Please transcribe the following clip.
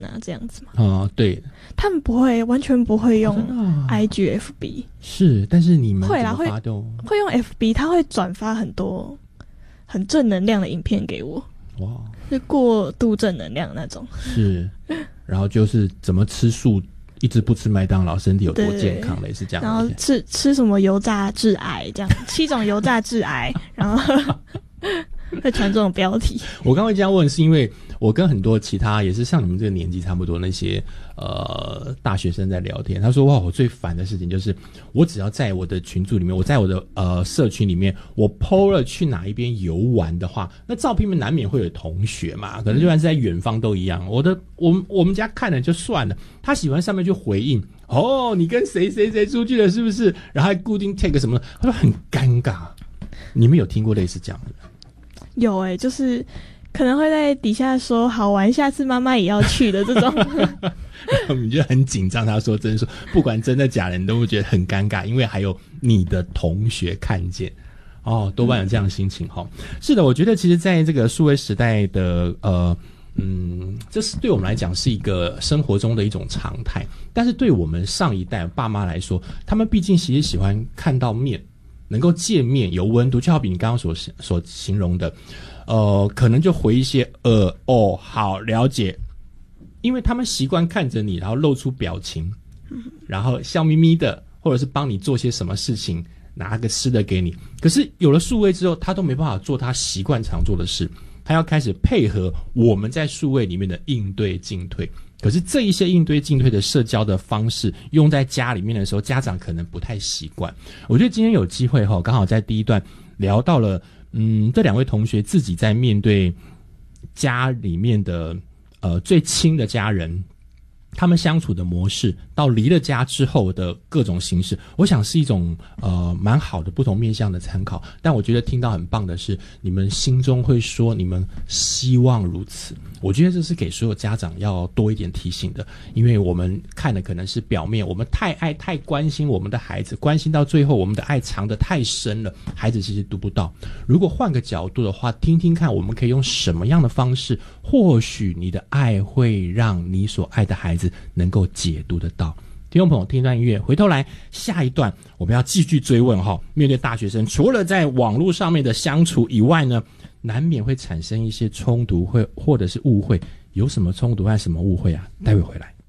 这样子嘛。 对， 他们不会，完全不会用真的 IG、FB。 是，但是你们会啦， 怎么发动？ 会用 FB，他会转发很多很正能量的影片给我。 哇， 是过度正能量那种。 是，然后就是怎么吃素，一直不吃麦当劳，身体有多健康，类似这样。 然后吃什么油炸致癌，这样7种油炸致癌，然后会传这种标题。 我刚刚会这样问，是因为我跟很多其他也是像你们这个年纪差不多那些大学生在聊天，他说哇，我最烦的事情就是我只要在我的群组里面，我在我的社群里面，我 po 了去哪一边游玩的话，那照片里面难免会有同学嘛，可能就算是在远方都一样。我们家看了就算了，他喜欢上面去回应哦，你跟谁谁谁出去了是不是？然后还固定 tag 什么的，他说很尴尬。你们有听过类似这样的？ 有就是可能会在底下说好玩，下次妈妈也要去的这种。 然后你就很紧张，他说真说不管真的假的，你都会觉得很尴尬，因为还有你的同学看见多半有这样的心情是的，我觉得其实在这个数位时代的这是对我们来讲是一个生活中的一种常态，但是对我们上一代爸妈来说，他们毕竟其实喜欢看到面，能够见面有温度，就好比你刚刚所形容的可能就回一些好了解，因为他们习惯看着你，然后露出表情，然后笑眯眯的，或者是帮你做些什么事情，拿个吃的给你。可是有了数位之后，他都没办法做他习惯常做的事，他要开始配合我们在数位里面的应对进退。可是这一些应对进退的社交的方式用在家里面的时候，家长可能不太习惯。我觉得今天有机会刚好在第一段聊到了这两位同学自己在面对家里面的最亲的家人，他们相处的模式，到离了家之后的各种形式，我想是一种蛮好的不同面向的参考。但我觉得听到很棒的是，你们心中会说你们希望如此，我觉得这是给所有家长要多一点提醒的，因为我们看的可能是表面，我们太爱太关心我们的孩子，关心到最后我们的爱藏得太深了，孩子其实读不到。如果换个角度的话，听听看我们可以用什么样的方式，或许你的爱会让你所爱的孩子能够解读得到。听众朋友，听一段音乐，回头来下一段我们要继续追问面对大学生除了在网络上面的相处以外呢，难免会产生一些冲突或者是误会，有什么冲突和什么误会啊？待会回来。